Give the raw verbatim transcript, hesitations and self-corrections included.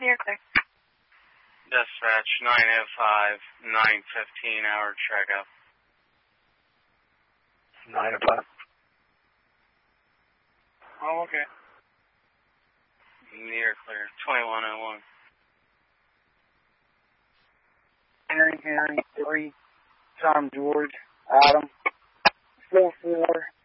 Near clear. Dispatch nine oh five, nine fifteen hour checkup. nine oh five. Oh, okay. Near clear, twenty-one oh one. Henry, Henry, three, Tom, George, Adam, four, four,